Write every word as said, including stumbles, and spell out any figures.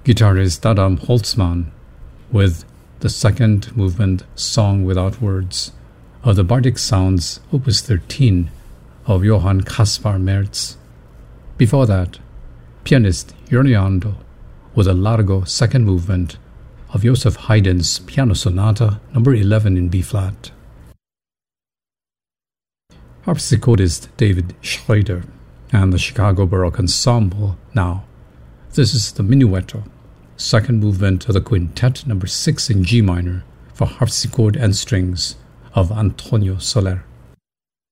guitarist Adam Holtzman with the second movement Song Without Words of the Bardic Sounds Opus thirteen of Johann Caspar Merz. Before that, pianist Jörn Ando with a Largo second movement of Joseph Haydn's Piano Sonata number eleven in B-flat. Harpsichordist David Schroeder and the Chicago Baroque Ensemble now. This is the Minuetto, second movement of the Quintet number six in G minor for harpsichord and strings of Antonio Soler.